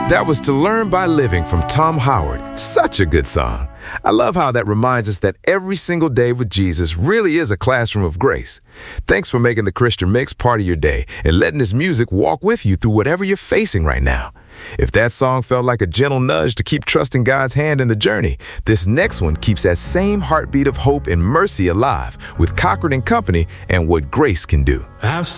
That was To Learn by Living from Tom Howard. Such a good song. I love how that reminds us that every single day with Jesus really is a classroom of grace. Thanks for making the Christian Mix part of your day and letting this music walk with you through whatever you're facing right now. If that song felt like a gentle nudge to keep trusting God's hand in the journey, this next one keeps that same heartbeat of hope and mercy alive with Cochran and Company and What Grace Can Do.